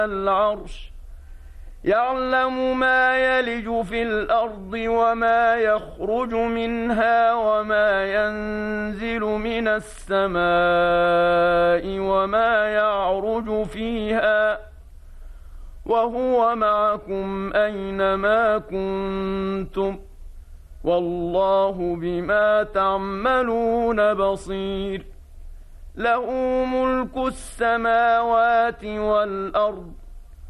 العرش يعلم ما يلج في الأرض وما يخرج منها وما ينزل من السماء وما يعرج فيها وهو معكم أينما كنتم والله بما تعملون بصير له ملك السماوات والأرض